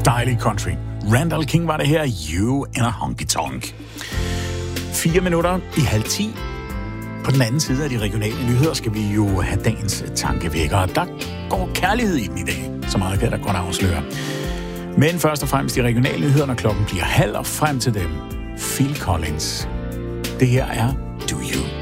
dejlig country. Randall King var det her, You in a Honky Tonk. 4 minutter i 9:30. På den anden side af de regionale nyheder skal vi jo have dagens tankevækker. Der går kærlighed i den i dag. Så meget kan der godt afsløre. Men først og fremmest de regionale nyheder, når klokken bliver 9:30 og frem til dem. Phil Collins. Det her er Do You.